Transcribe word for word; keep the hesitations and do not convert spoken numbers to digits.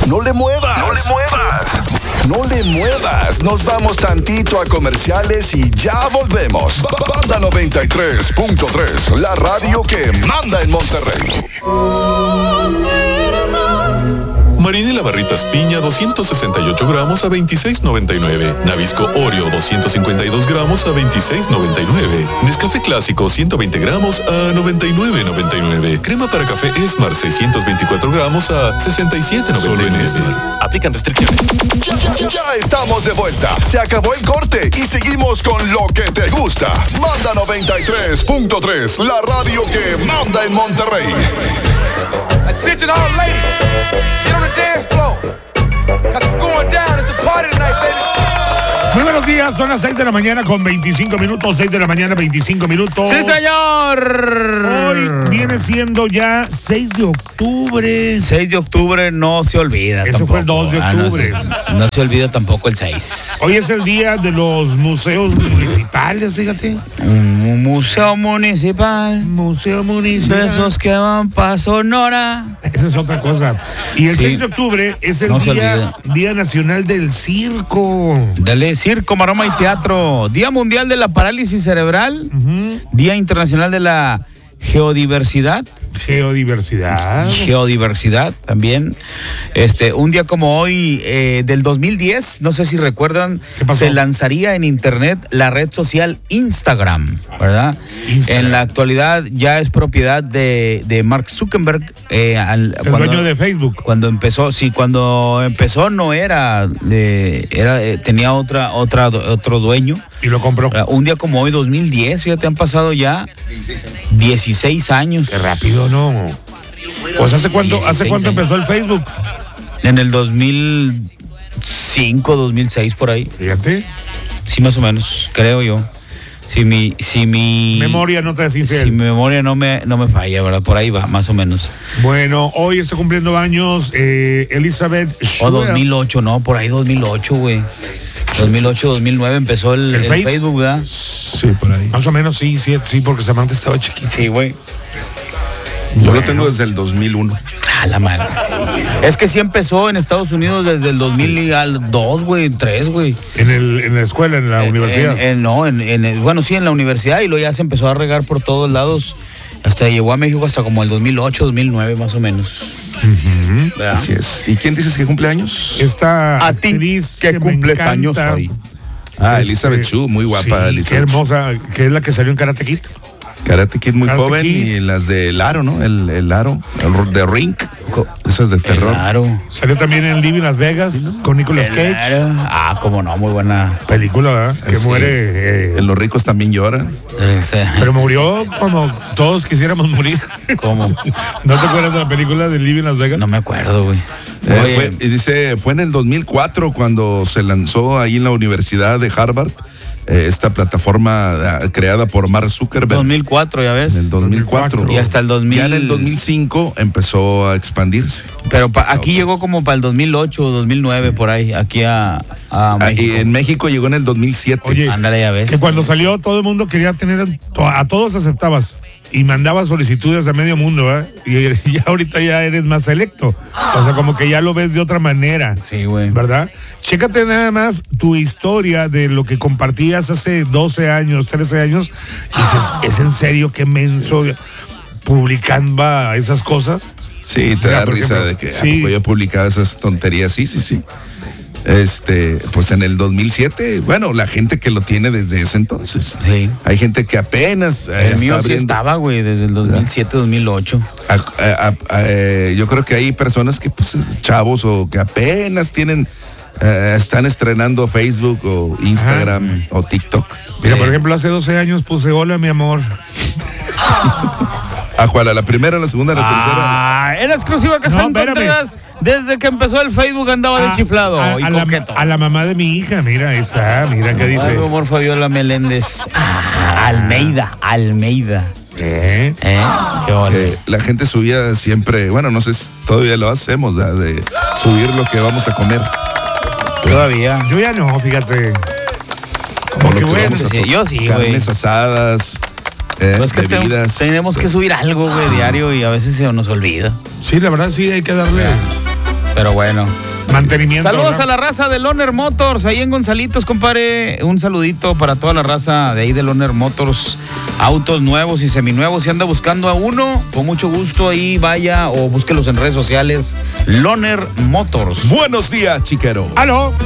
No le muevas. No le muevas. No le muevas. Nos vamos tantito a comerciales y ya volvemos. Banda noventa y tres punto tres, la radio que manda en Monterrey. Marinela Barritas Piña doscientos sesenta y ocho gramos a veintiséis noventa y nueve. Nabisco Oreo doscientos cincuenta y dos gramos a veintiséis noventa y nueve. Nescafé Clásico ciento veinte gramos a noventa y nueve noventa y nueve. Crema para café Esmar seiscientos veinticuatro gramos a sesenta y siete noventa y nueve. Aplican restricciones. Ya, ya, ya, ya estamos de vuelta. Se acabó el corte y seguimos con lo que te gusta. Manda noventa y tres punto tres, la radio que manda en Monterrey. Attention all ladies, get on the dance floor, cause it's going down, it's a party tonight, baby. Muy buenos días, son las seis de la mañana con veinticinco minutos, seis de la mañana, veinticinco minutos. ¡Sí, señor! Hoy viene siendo ya seis de octubre. seis de octubre no se olvida. Eso tampoco. fue el dos de octubre. Ah, no, se, no se olvida tampoco el seis. Hoy es el día de los museos municipales, fíjate. Un museo municipal. Museo municipal. De esos que van para Sonora. Esa es otra cosa. Y el sí. seis de octubre es el no día, día Nacional del Circo. Dale, circo, maroma y teatro. Día Mundial de la Parálisis Cerebral. Uh-huh. Día Internacional de la Geodiversidad. Geodiversidad. Geodiversidad también. Este, un día como hoy, eh, del dos mil diez, no sé si recuerdan, se lanzaría en internet la red social Instagram, ¿verdad? Instagram. En la actualidad ya es propiedad de, de Mark Zuckerberg. Eh, al, el cuando, dueño de Facebook. Cuando empezó, sí, cuando empezó no era, de, era eh, tenía otra, otra, otro dueño. Y lo compró. Un día como hoy, dos mil diez, ya te han pasado ya dieciséis años. Qué rápido, ¿no? Pues ¿hace cuánto, hace cuánto empezó el Facebook? En el dos mil cinco, dos mil seis, por ahí. Fíjate. Sí, más o menos, creo yo. Si mi, si mi memoria no te es infiel. Si mi memoria no me, no me falla, ¿verdad? Por ahí va, más o menos. Bueno, hoy está cumpliendo años eh, Elizabeth Schwer. O dos mil ocho, no, por ahí dos mil ocho, güey. dos mil ocho, dos mil nueve empezó el, el, el Facebook? Facebook, ¿verdad? Sí, por ahí. Más o menos, sí, sí, sí, porque Samantha estaba chiquita. Sí, güey. Yo bueno. lo tengo desde el dos mil uno. Ah, la madre. Es que sí empezó en Estados Unidos desde el dos mil dos, güey, tres, güey. ¿En, el, ¿En la escuela, en la en, universidad? En, en, no, en, en el, bueno, sí, en la universidad, y luego ya se empezó a regar por todos lados. Hasta llegó a México hasta como el dos mil ocho, dos mil nueve, más o menos. Uh-huh. Así es. ¿Y quién dices que cumple años? Esta a ti que, que cumples años hoy. Ah, Elizabeth este, Chu, muy guapa. Sí, Elizabeth qué hermosa, que es la que salió en Karate Kid. Karate Kid muy Karate joven Kid. Y las del Aro, ¿no? El, el Aro, el de Ring. Esas de terror. El Aro. Salió también en Living Las Vegas, ¿sí, no? Con Nicolas el Cage. Aro. Ah, cómo no, muy buena película, ¿verdad? Que sí. muere. Eh, en Los Ricos también lloran. Sí. Pero murió como todos quisiéramos morir. ¿Cómo? ¿No te acuerdas de la película de Living Las Vegas? No me acuerdo, güey. Eh, fue, y dice, fue en el dos mil cuatro cuando se lanzó ahí en la Universidad de Harvard. Eh, esta plataforma uh, creada por Mark Zuckerberg. dos mil cuatro, ya ves. En el dos mil cuatro. Y hasta el dos mil. Ya en el dos mil cinco empezó a expandirse. Pero pa, aquí no, llegó como para el dos mil ocho, dos mil nueve, sí. Por ahí, aquí a, a México. Y en México llegó en el dos mil siete. Oye, ándale, ya ves. Que cuando salió todo el mundo quería tener, a todos aceptabas. Y mandabas solicitudes a medio mundo, ¿eh? Y ya ahorita ya eres más selecto. O sea, como que ya lo ves de otra manera. Sí, güey. ¿Verdad? Chécate nada más tu historia de lo que compartías hace doce años, trece años. Y dices, ¿es en serio qué menso publicaba esas cosas? Sí, te da risa ejemplo, de que sí. yo publicaba esas tonterías. Sí, sí, sí. Este, pues en el dos mil siete, bueno, la gente que lo tiene desde ese entonces. Sí. Hay gente que apenas. El eh, mío sí estaba, güey, desde el dos mil siete, dos mil ocho. A, a, a, a, yo creo que hay personas que, pues, chavos o que apenas tienen, eh, están estrenando Facebook o Instagram. Ajá. O TikTok. Mira, por ejemplo, hace doce años puse hola, mi amor. ¿A cuál? ¿A la primera, a la segunda, a la ah, tercera? Era exclusiva que no, Contreras. Desde que empezó el Facebook andaba a, de chiflado a, y a coqueto. La, a la mamá de mi hija, mira, ahí está, mira qué dice. Ay, mi amor, Fabiola Meléndez. Ah, Almeida, Almeida. ¿Eh? ¿Eh? Qué que la gente subía siempre, bueno, no sé si todavía lo hacemos, ¿verdad? De subir lo que vamos a comer. Todavía. Yo ya no, fíjate. Como lo que bueno, sí, yo sí, güey. Carnes asadas. Eh, pues que te, tenemos que subir algo, güey, diario y a veces se nos olvida. Sí, la verdad sí hay que darle. Pero bueno. Mantenimiento. Saludos ¿no? a la raza de Loner Motors, ahí en Gonzalitos, compadre. Un saludito para toda la raza de ahí de Loner Motors. Autos nuevos y seminuevos. Si anda buscando a uno, con mucho gusto ahí vaya o búsquelos en redes sociales. Loner Motors. Buenos días, chiquero. Aló.